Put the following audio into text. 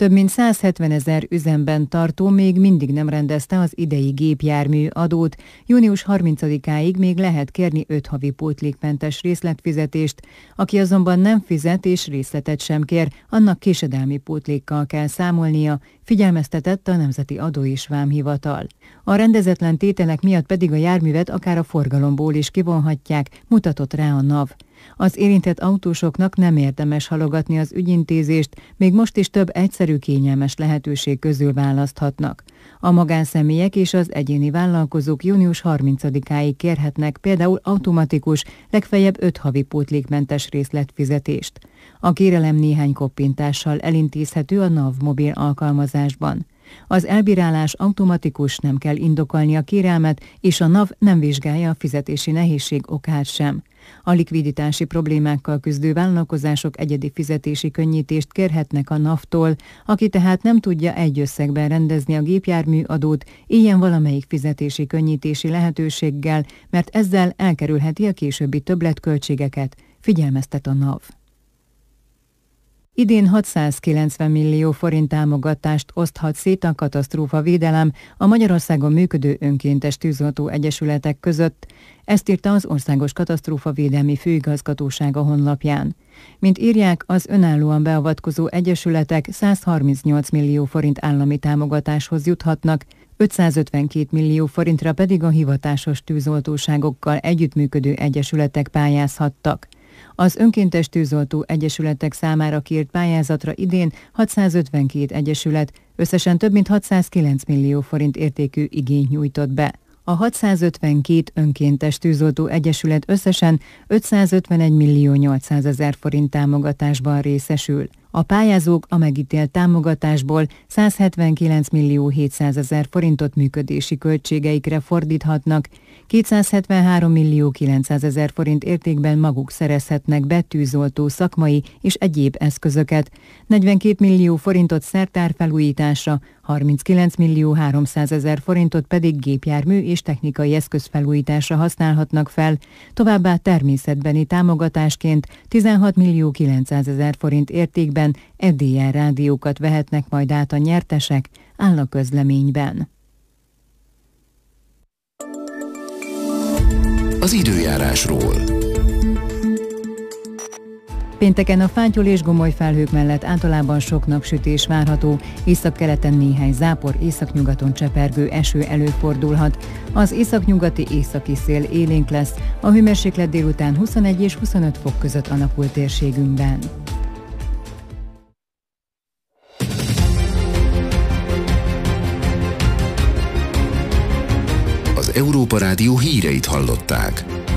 Több mint 170 000 üzemben tartó még mindig nem rendezte az idei gépjármű adót. Június 30-áig még lehet kérni 5 havi pótlékmentes részletfizetést. Aki azonban nem fizet és részletet sem kér, annak késedelmi pótlékkal kell számolnia, figyelmeztetett a Nemzeti Adó és Vámhivatal. A rendezetlen tételek miatt pedig a járművet akár a forgalomból is kivonhatják, mutatott rá a NAV. Az érintett autósoknak nem érdemes halogatni az ügyintézést, még most is több egyszerű, kényelmes lehetőség közül választhatnak. A magánszemélyek és az egyéni vállalkozók június 30-áig kérhetnek például automatikus, legfeljebb 5 havi pótlékmentes részletfizetést. A kérelem néhány koppintással elintézhető a NAV mobil alkalmazásban. Az elbírálás automatikus, nem kell indokolni a kérelmet, és a NAV nem vizsgálja a fizetési nehézség okát sem. A likviditási problémákkal küzdő vállalkozások egyedi fizetési könnyítést kérhetnek a NAV-tól, aki tehát nem tudja egy összegben rendezni a gépjármű adót, éljen valamelyik fizetési könnyítési lehetőséggel, mert ezzel elkerülheti a későbbi többletköltségeket, figyelmeztet a NAV. Idén 690 millió forint támogatást oszthat szét a katasztrófavédelem a Magyarországon működő önkéntes tűzoltó egyesületek között. Ezt írta az Országos Katasztrófavédelmi Főigazgatóság a honlapján. Mint írják, az önállóan beavatkozó egyesületek 138 millió forint állami támogatáshoz juthatnak, 552 millió forintra pedig a hivatásos tűzoltóságokkal együttműködő egyesületek pályázhattak. Az önkéntes tűzoltó egyesületek számára kiírt pályázatra idén 652 egyesület összesen több mint 609 millió forint értékű igényt nyújtott be. A 652 önkéntes tűzoltó egyesület összesen 551 millió 800 000 forint támogatásban részesül. A pályázók a megítélt támogatásból 179 millió 700 000 forintot működési költségeikre fordíthatnak, 273 millió 900 000 forint értékben maguk szerezhetnek be tűzoltó szakmai és egyéb eszközöket, 42 millió forintot szertárfelújításra, 39 millió 300 000 forintot pedig gépjármű és technikai eszközfelújításra használhatnak fel, továbbá természetbeni támogatásként 16 millió 900 000 forint értékben EDR rádiókat vehetnek majd át a nyertesek, áll a közleményben. Az időjárásról. Pénteken a fátyol és gomoly felhők mellett általában sok napsütés várható, északkeleten néhány zápor, északnyugaton csepergő eső előfordulhat. Az északnyugati északi szél élénk lesz, a hőmérséklet délután 21 és 25 fok között alakul térségünkben. Az Európa Rádió híreit hallották.